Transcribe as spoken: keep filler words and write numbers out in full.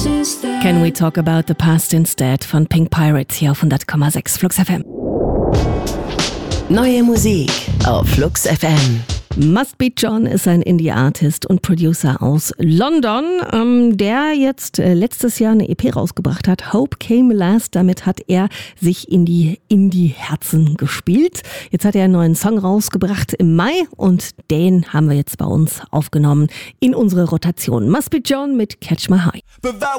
Can we talk about the past instead von Pink Pirates hier auf hundert Komma sechs Flux F M. Neue Musik auf Flux F M. Must Be John ist ein Indie-Artist und Producer aus London, ähm, der jetzt äh, letztes Jahr eine E P rausgebracht hat. Hope Came Last. Damit hat er sich in die Indie-Herzen gespielt. Jetzt hat er einen neuen Song rausgebracht im Mai und den haben wir jetzt bei uns aufgenommen in unsere Rotation. Must Be John mit Catch My High.